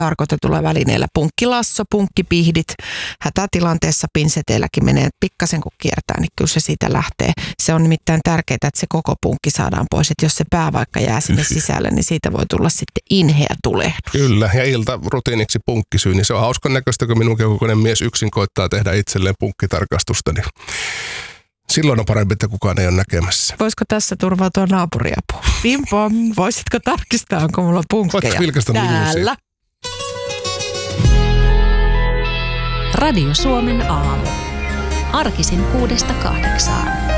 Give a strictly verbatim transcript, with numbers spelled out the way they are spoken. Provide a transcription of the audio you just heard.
tarkoitetulla välineellä. Punkkilasso, punkkipihdit, hätätilanteessa pinseteilläkin menee pikkasen kun kiertää, niin kyllä se siitä lähtee. Se on nimittäin tärkeää, että se koko punkki saadaan pois. Että jos se pää vaikka jää sinne sisälle, niin siitä voi tulla sitten inheä tulehdus. Kyllä, ja ilta rutiiniksi punkkisyy, niin se on hauskan näköistä, kun minunkin kokoinen mies yksin koittaa tehdä itselleen punkkitarkastusta, niin silloin on parempi, että kukaan ei ole näkemässä. Voisiko tässä turvautua naapuriapuun? Pimpom, voisitko tarkistaa, onko mulla punkkeja täällä? Radio Suomen aamu. Arkisin kuudesta kahdeksaan.